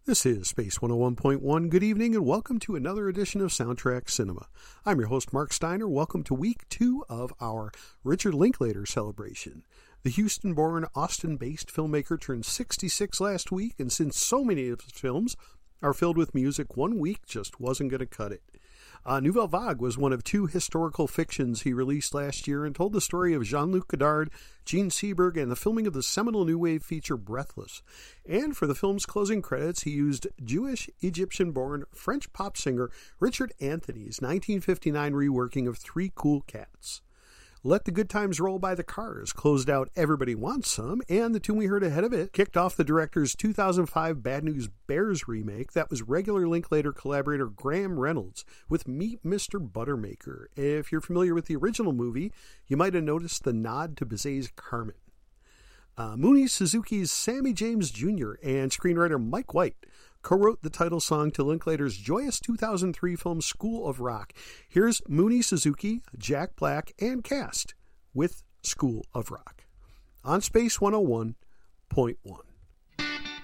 This is Space 101.1. Good evening and welcome to another edition of Soundtrack Cinema. I'm your host, Mark Steiner. Welcome to week 2 of our Richard Linklater celebration. The Houston-born, Austin-based filmmaker turned 66 last week, and since so many of his films are filled with music, 1 week just wasn't going to cut it. Nouvelle Vague was one of 2 historical fictions he released last year and told the story of Jean-Luc Godard, Gene Seberg, and the filming of the seminal new wave feature Breathless. And for the film's closing credits, he used Jewish, Egyptian-born French pop singer Richard Anthony's 1959 reworking of Three Cool Cats. Let the Good Times Roll by the Cars closed out Everybody Wants Some, and the tune we heard ahead of it kicked off the director's 2005 Bad News Bears remake that was regular Linklater collaborator Graham Reynolds with Meet Mr. Buttermaker. If you're familiar with the original movie, you might have noticed the nod to Bizet's Carmen. Mooney Suzuki's Sammy James Jr. and screenwriter Mike White co-wrote the title song to Linklater's joyous 2003 film School of Rock. Here's Mooney Suzuki, Jack Black, and cast with School of Rock on Space 101.1.